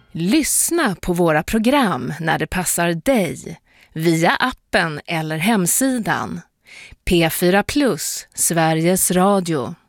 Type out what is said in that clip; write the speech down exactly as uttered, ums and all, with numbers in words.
Lyssna på våra program när det passar dig via appen eller hemsidan. P fyra Plus, Sveriges Radio.